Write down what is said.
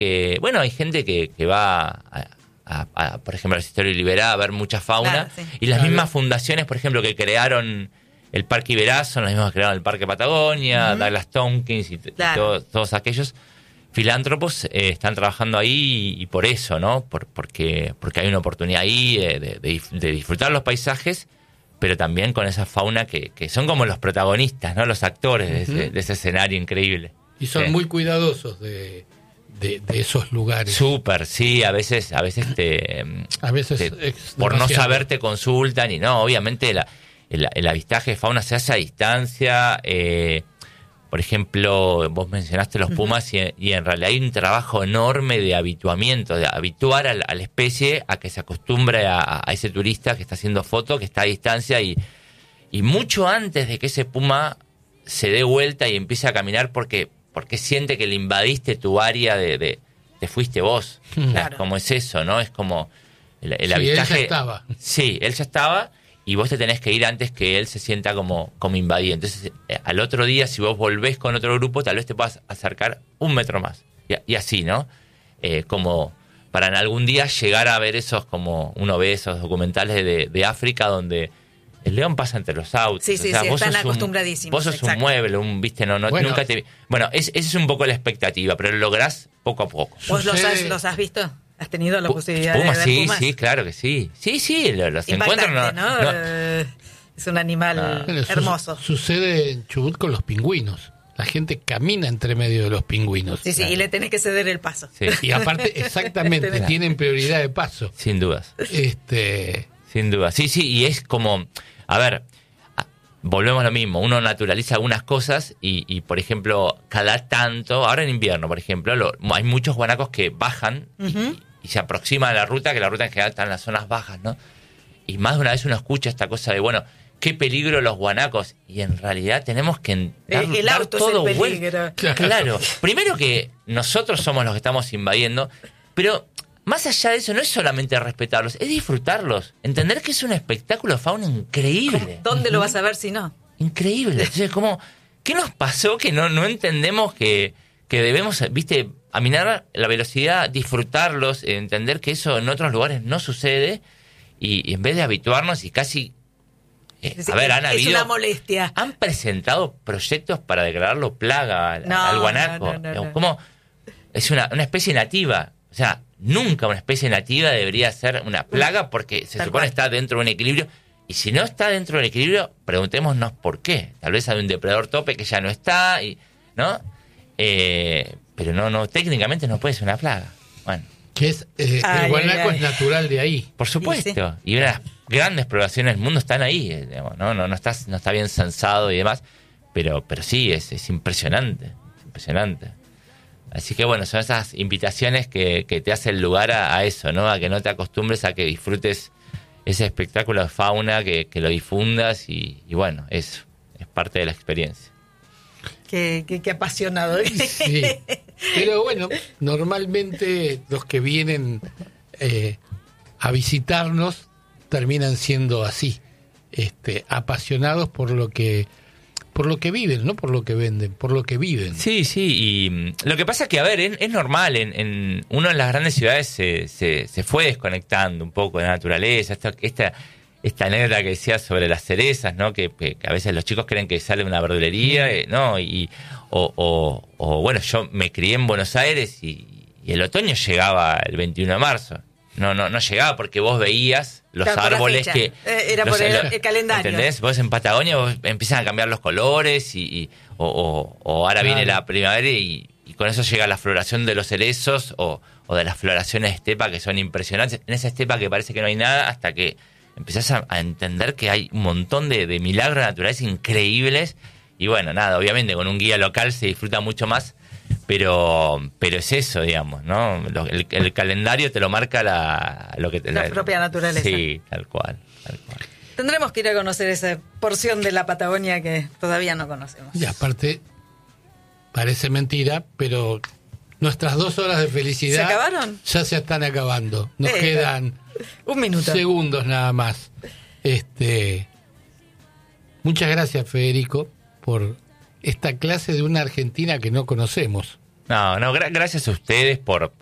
bueno, hay gente que va por ejemplo, al Historia Liberá a ver mucha fauna. Claro, sí. Y las mismas fundaciones, por ejemplo, que crearon el Parque Iberá, son las mismas que crearon el Parque Patagonia, Douglas Tompkins y todos aquellos filántropos están trabajando ahí y por eso, ¿no? Porque hay una oportunidad ahí de disfrutar los paisajes, pero también con esa fauna que son como los protagonistas, ¿no? Los actores de ese escenario increíble. Y son muy cuidadosos de esos lugares. Súper, sí, a veces por no saber te consultan y no, obviamente el avistaje de fauna se hace a distancia. Por ejemplo, vos mencionaste los pumas y en realidad hay un trabajo enorme de habituamiento, de habituar a la especie a que se acostumbre a ese turista que está haciendo foto, que está a distancia y mucho antes de que ese puma se dé vuelta y empiece a caminar porque siente que le invadiste tu área te fuiste vos. Claro. Como es eso, ¿no? Es como el avistaje. Él ya estaba. Sí, él ya estaba y vos te tenés que ir antes que él se sienta como invadido. Entonces, al otro día, si vos volvés con otro grupo, tal vez te puedas acercar 1 metro más. Y así, ¿no? Como para en algún día llegar a ver esos, como uno ve esos documentales de África donde el león pasa entre los autos. Sí, sí, vos están acostumbradísimos. Vos sos un mueble, viste, nunca te... Bueno, esa es un poco la expectativa, pero lo lográs poco a poco. ¿Vos los has visto? ¿Has tenido la posibilidad Pumas, de ver pumas? Sí, claro que sí. Sí, los encuentro. ¿no? Es un animal hermoso. Sucede en Chubut con los pingüinos. La gente camina entre medio de los pingüinos. Sí, y le tenés que ceder el paso. Sí. Y aparte, exactamente, tienen prioridad de paso. Sin dudas. Sin duda. Sí, y es como... A ver, volvemos a lo mismo. Uno naturaliza algunas cosas y por ejemplo, cada tanto... Ahora en invierno, por ejemplo, hay muchos guanacos que bajan y se aproximan a la ruta, que la ruta en general está en las zonas bajas, ¿no? Y más de una vez uno escucha esta cosa de, bueno, qué peligro los guanacos. Y en realidad tenemos que dar todo vuelta. Claro. Primero que nosotros somos los que estamos invadiendo, pero... Más allá de eso, no es solamente respetarlos, es disfrutarlos. Entender que es un espectáculo de fauna increíble. ¿Dónde lo vas a ver si no? Increíble. Entonces, ¿qué nos pasó que no entendemos que debemos, viste, aminar la velocidad, disfrutarlos, entender que eso en otros lugares no sucede y en vez de habituarnos y casi... han habido... Es una molestia. Han presentado proyectos para declararlo plaga al guanaco. No. Como es una especie nativa. O sea... Nunca una especie nativa debería ser una plaga porque se supone está dentro de un equilibrio. Y si no está dentro del equilibrio, preguntémonos por qué. Tal vez hay un depredador tope que ya no está, ¿no? Pero no, técnicamente no puede ser una plaga. Bueno. Que es el guanaco es natural de ahí. Por supuesto. Sí. Y unas grandes poblaciones del mundo están ahí. Digamos, no está bien censado y demás. Pero sí, es impresionante. Es impresionante. Así que bueno, son esas invitaciones que te hacen lugar a eso, ¿no? A que no te acostumbres a que disfrutes ese espectáculo de fauna, que lo difundas y bueno, eso es parte de la experiencia. Qué apasionado. Sí, pero bueno, normalmente los que vienen a visitarnos terminan siendo así, apasionados por lo que viven, no por lo que venden, por lo que viven. Sí, y lo que pasa es que, a ver, es normal, en uno en las grandes ciudades se fue desconectando un poco de la naturaleza, esta anécdota que decía sobre las cerezas, ¿no? Que a veces los chicos creen que sale de una verdulería, ¿no? O bueno, yo me crié en Buenos Aires y el otoño llegaba el 21 de marzo. No llegaba porque vos veías los árboles que... Era por el calendario. ¿Entendés? Vos en Patagonia vos empiezan a cambiar los colores o ahora viene la primavera y con eso llega la floración de los cerezos o de las floraciones de estepa que son impresionantes. En esa estepa que parece que no hay nada hasta que empezás a entender que hay un montón de milagros naturales increíbles y bueno, nada, obviamente con un guía local se disfruta mucho más. Pero es eso, digamos, ¿no? El calendario te lo marca la propia naturaleza. Sí, tal cual. Tendremos que ir a conocer esa porción de la Patagonia que todavía no conocemos. Y aparte, parece mentira, pero nuestras 2 horas de felicidad... ¿Se acabaron? Ya se están acabando. Nos quedan... un minuto. Segundos nada más. Muchas gracias, Federico, por... esta clase de una Argentina que no conocemos. No, gracias a ustedes por